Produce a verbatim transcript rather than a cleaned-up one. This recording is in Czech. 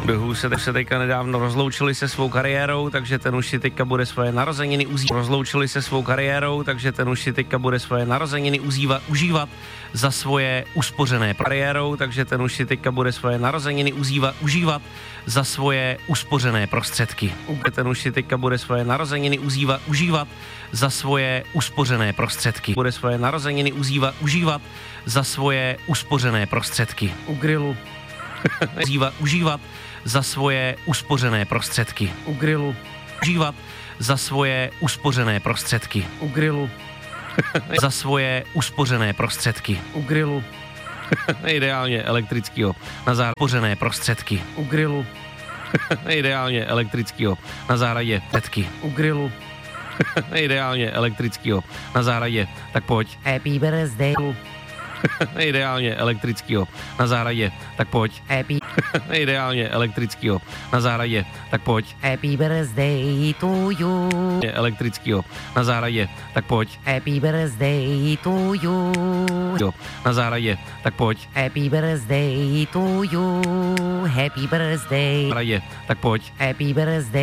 The Who se, se teďka nedávno rozloučili se svou kariérou, takže ten už si teďka bude svoje narozeniny užívat. Rozloučili se svou kariérou, takže ten už si teďka bude svoje narozeniny užívat, užívat za svoje uspořené kariérou, takže ten už si teďka bude svoje narozeniny užívat, užívat za svoje uspořené prostředky. Ten už si teďka bude svoje narozeniny užívat, užívat za svoje uspořené prostředky. Bude svoje narozeniny užívat, užívat za svoje uspořené prostředky. U grilu. užívat, užívat za svoje uspořené prostředky. U grilu. Užívat za svoje uspořené prostředky. U grilu. za svoje uspořené prostředky. U grilu. Ideálně elektrického. Na zahradě prostředky. U grilu. Ideálně elektrického. Na zahradě petky. U grilu. Ideálně elektrického. Na zahradě. Tak pojď. Happy birthday. Ideálně elektrického. Na zahradě. Tak pojď. Happy. Ideálně elektrického. Na zahradě. Tak pojď. Happy birthday to you. Elektrického. Na zahradě. Tak pojď. Happy birthday to you. Na zahradě. Tak pojď. Happy birthday to you. Happy birthday. Na zahradě. Tak pojď. Happy birthday.